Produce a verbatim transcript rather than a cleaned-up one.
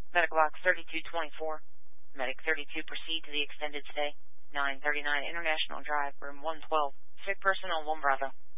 Medical box thirty-two twenty-four. Medic thirty-two, proceed to the extended stay. nine thirty-nine International Drive, room one twelve. Sick person on one Bravo.